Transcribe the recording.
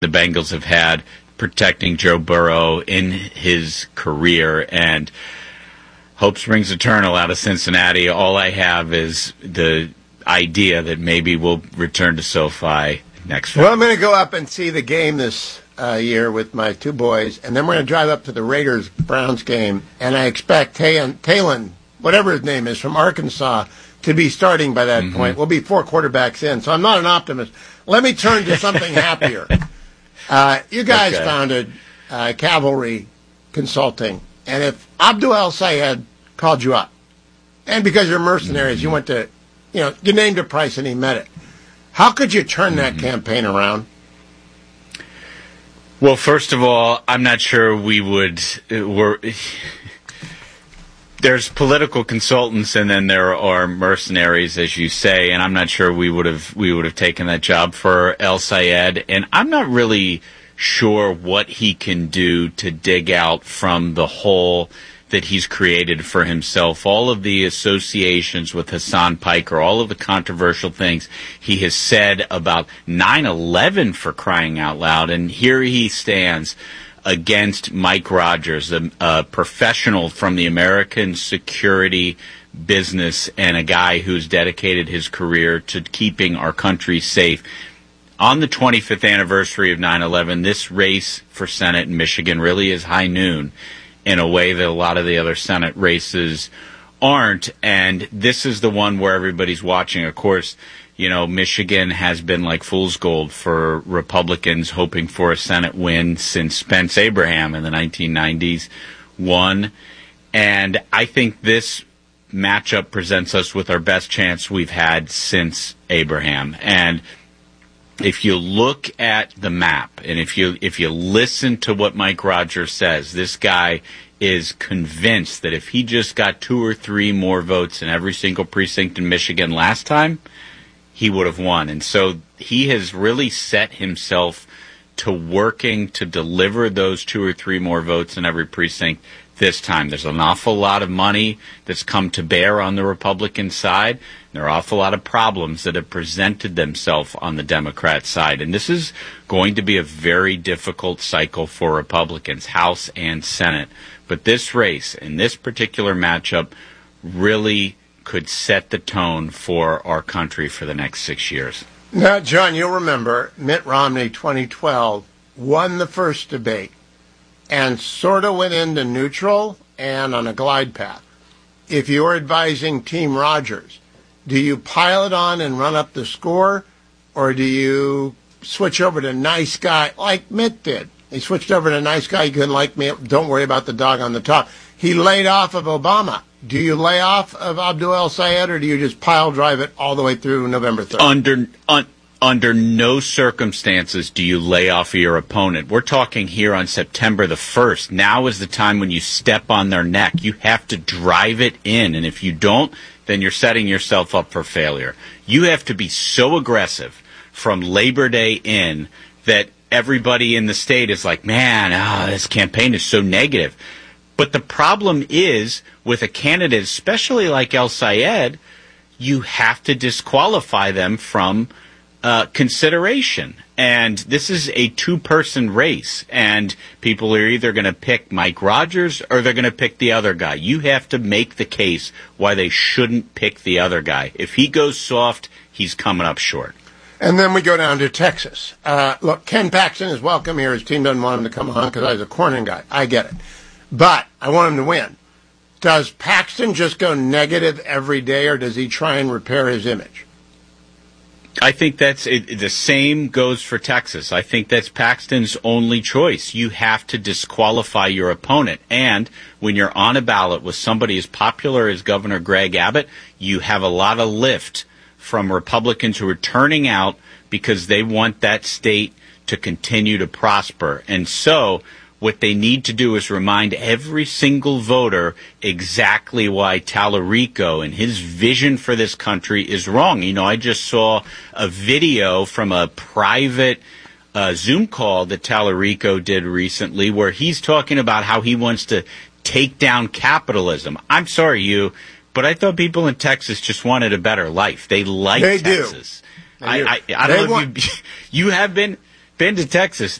the Bengals have had protecting Joe Burrow in his career, and hope springs eternal out of Cincinnati. All I have is the idea that maybe we'll return to SoFi next week. Well, I'm going to go up and see the game this year with my two boys, and then we're going to drive up to the Raiders-Browns game, and I expect Talon, whatever his name is, from Arkansas, to be starting by that point. We'll be 4 quarterbacks in, so I'm not an optimist. Let me turn to something happier. You guys founded Cavalry Consulting, and if Abdul El-Sayed called you up, and because you're mercenaries, you went to, you named a price and he met it, how could you turn that campaign around? Well, first of all, I'm not sure we would. There's political consultants, and then there are mercenaries, as you say, and I'm not sure we would have taken that job for El-Sayed, and I'm not really sure what he can do to dig out from the hole that he's created for himself, all of the associations with Hassan Piker, all of the controversial things he has said about 9/11, for crying out loud, and here he stands against Mike Rogers, a professional from the American security business and a guy who's dedicated his career to keeping our country safe. On the 25th anniversary of 9/11, this race for Senate in Michigan really is high noon in a way that a lot of the other Senate races aren't, and this is the one where everybody's watching. Of course, Michigan has been like fool's gold for Republicans hoping for a Senate win since Spence Abraham in the 1990s won. And I think this matchup presents us with our best chance we've had since Abraham. And if you look at the map, and if you listen to what Mike Rogers says, this guy is convinced that if he just got 2 or 3 more votes in every single precinct in Michigan last time, he would have won. And so he has really set himself to working to deliver those 2 or 3 more votes in every precinct this time. There's an awful lot of money that's come to bear on the Republican side. There are an awful lot of problems that have presented themselves on the Democrat side. And this is going to be a very difficult cycle for Republicans, House and Senate. But this race and this particular matchup really could set the tone for our country for the next 6 years. Now, John, you'll remember Mitt Romney, 2012, won the first debate and sort of went into neutral and on a glide path. If you're advising Team Rogers, do you pile it on and run up the score, or do you switch over to nice guy like Mitt did? He switched over to nice guy. You can like me. Don't worry about the dog on the top. He laid off of Obama. Do you lay off of Abdul El-Sayed, or do you just pile drive it all the way through November 3rd? Under no circumstances do you lay off of your opponent. We're talking here on September the 1st. Now is the time when you step on their neck. You have to drive it in, and if you don't, then you're setting yourself up for failure. You have to be so aggressive from Labor Day in that everybody in the state is like, man, this campaign is so negative. But the problem is, with a candidate, especially like El-Sayed, you have to disqualify them from consideration. And this is a 2-person race, and people are either going to pick Mike Rogers or they're going to pick the other guy. You have to make the case why they shouldn't pick the other guy. If he goes soft, he's coming up short. And then we go down to Texas. Look, Ken Paxton is welcome here. His team doesn't want him to come on because I was a Cornyn guy. I get it. But I want him to win. Does Paxton just go negative every day, or does he try and repair his image? I think that's it. The same goes for Texas. I think that's Paxton's only choice. You have to disqualify your opponent. And when you're on a ballot with somebody as popular as Governor Greg Abbott, you have a lot of lift from Republicans who are turning out because they want that state to continue to prosper. And so what they need to do is remind every single voter exactly why Tallarico and his vision for this country is wrong. I just saw a video from a private Zoom call that Tallarico did recently where he's talking about how he wants to take down capitalism. I'm sorry, but I thought people in Texas just wanted a better life. They like Texas. Do. I don't know if you have been. been to Texas.